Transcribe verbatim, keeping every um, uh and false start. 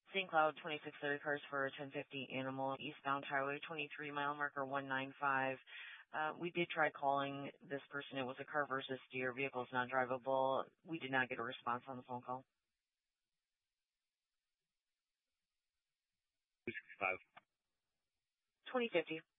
Saint Cloud twenty-six thirty cars for ten fifty Animal, eastbound Highway twenty-three, mile marker one nine five. Uh, we did try calling this person. It was a car versus deer. Vehicle is not drivable. We did not get a response on the phone call. two sixty-five. twenty fifty.